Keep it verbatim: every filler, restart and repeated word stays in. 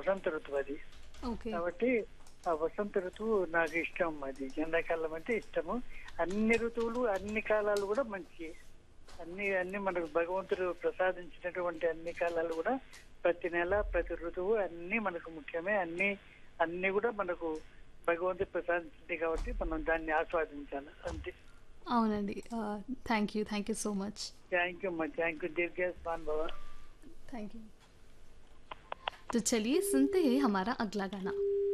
వసంత ఋతువు అది. ఓకే. కాబట్టి ఆ వసంత ఋతువు నాకు ఇష్టం. అది ఎండాకాలం అంటే ఇష్టము. అన్ని ఋతువులు అన్ని కాలాలు కూడా మంచి అన్ని అన్ని మనకు భగవంతుడు ప్రసాదించినటువంటి అన్ని కాలాలు కూడా ప్రతి నెల ప్రతి ఋతువు అన్ని మనకు ముఖ్యమే. అన్ని అన్ని కూడా మనకు భగవంతుడు ప్రసాదించింది కాబట్టి మనం దాన్ని ఆస్వాదించాలి అంతే. అవునండి. Thank you thank you so much. Thank you అమ్మా, థ్యాంక్ యూ. దీర్ఘాయుష్మాన్ భవ. Thank you. तो चलिए सुनते हैं हमारा अगला गाना।